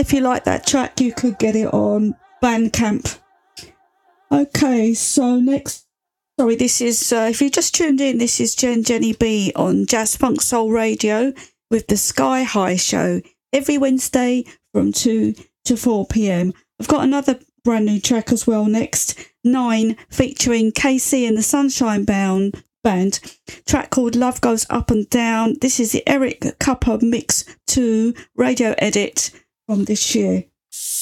if you like that track, you could get it on Bandcamp. Okay, so next, sorry, this is, if you just tuned in, this is Jenny B on Jazz Funk Soul Radio with the Sky High Show every Wednesday from 2 to 4 p.m. I've got another brand new track as well next, 9, featuring KC and the Sunshine Band, track called Love Goes Up and Down. This is the Eric Cupper Mix 2 radio edit from this year.